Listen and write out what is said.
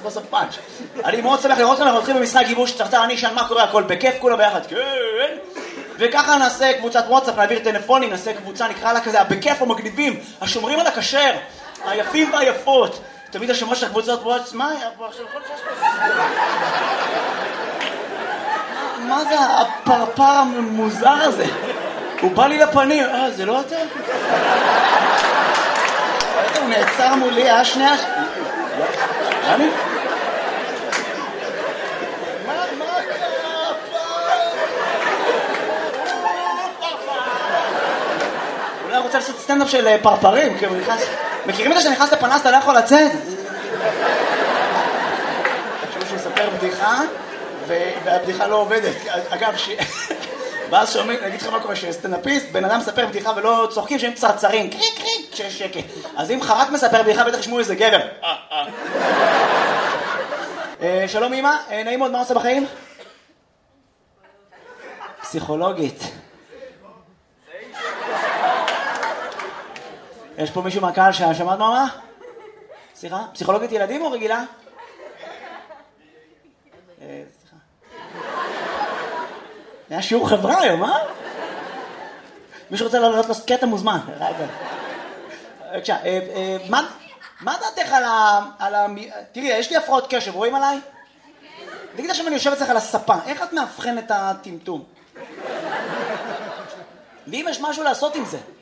בסוף פאנץ'. אני מאוד שמח לראות כאן, אנחנו הולכים במשחק גיבוש צרצר, אני אשאל מה קורה, הכל בכיף, כולה ביחד, כן. וככה נעשה קבוצת וואטסאפ, נעביר טלפונים, נעשה קבוצה, נקרא לה כזה, בכיף המגניבים, השומרים על הכשר, היפים והיפות. תמיד השומר של הקבוצות וואטסאפ, מה היה פה עכשיו? מה זה הפרפר המוזר הזה? הוא בא לי לפנים, זה לא אתה? הוא נעצר מולי, שנייה... אני? מה קרה אולי רוצה לעשות סטנדאפ של פרפרים, כי הוא נכנס... מכירים את זה שנכנס לפנס, אתה לא יכול לצאת? תחשבו שהוא יספר בדיחה, והבדיחה לא עובדת. אגב, ואז שומעים, נגיד לך מה קורה, שסטנדאפיסט, בן אדם מספר בדיחה ולא צוחקים שהם צרצרים, קריק קריק, כשיש שקט. אז אם חרק מספר בדיחה, בטח ישמעו איזה גבר. שלום אמא, נעים מאוד, מה עושה בחיים? פסיכולוגית. יש פה מישהו מהקהל ששמעת מה? סליחה? פסיכולוגית ילדים או רגילה? סליחה. היה שיעור חברה היום, מישהו רוצה לעלות קטע מוזמן. בבקשה, מה דעתך על תראי, יש לי הפרעות קשב, רואים עליי? תגיד עכשיו אני יושב אצלך על הספה, איך את מאבחן את הטמטום? ואם יש משהו לעשות עם זה?